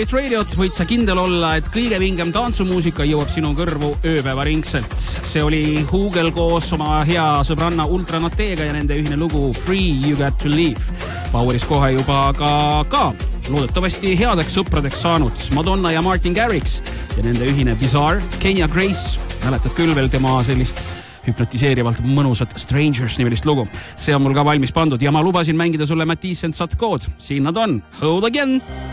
Radiot võid sa kindel olla, et kõige vingem tantsumuusika jõuab sinu kõrvu ööpäevaringselt. See oli Hugel koos oma hea sõbranna Ultranateega ja nende ühine lugu Free You Got To Leave. Pauris kohe juba ka loodetavasti headeks sõpradeks saanud Madonna ja Martin Garrix ja nende ühine Bizarre, Kenya Grace. Mäletad küll veel tema sellist hüpnotiseerivalt mõnusat Strangers nimelist lugu. See on mul ka valmis pandud ja ma lubasin mängida sulle Matisse and Satkood. Siin nad on. Hold again!